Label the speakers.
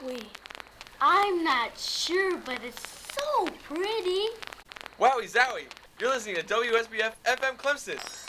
Speaker 1: we? I'm not sure, but it's so pretty.
Speaker 2: Wowie zowie! You're listening to WSBF FM Clemson.